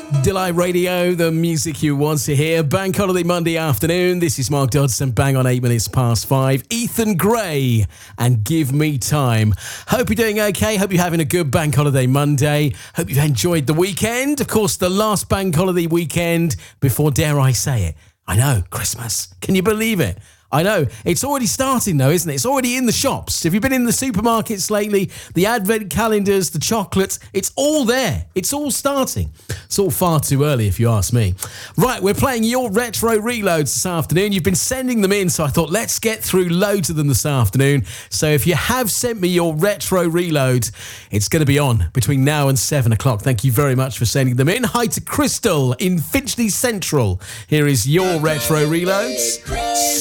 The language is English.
Delight Radio, the music you want to hear. Bank Holiday Monday afternoon. This is Mark Dodson, bang on 8 minutes past 5. Ethan Gray and Give Me Time. Hope you're doing okay. Hope you're having a good Bank Holiday Monday. Hope you've enjoyed the weekend. Of course, the last Bank Holiday weekend before, dare I say it, I know, Christmas. Can you believe it? I know. It's already starting though, isn't it? It's already in the shops. Have you been in the supermarkets lately? The advent calendars, the chocolates, it's all there. It's all starting. It's all far too early if you ask me. Right, we're playing your retro reloads this afternoon. You've been sending them in, so I thought let's get through loads of them this afternoon. So if you have sent me your retro reloads, it's going to be on between now and 7 o'clock. Thank you very much for sending them in. Hi to Crystal in Finchley Central. Here is your retro reloads.